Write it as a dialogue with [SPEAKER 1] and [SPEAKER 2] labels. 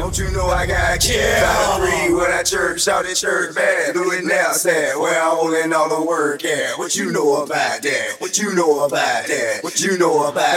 [SPEAKER 1] Don't you know I got kids? Out of three when I church, shout at church bad. Do it now, sad. Where I'm holding all the work at. What you know about that? What you know about that? What you know about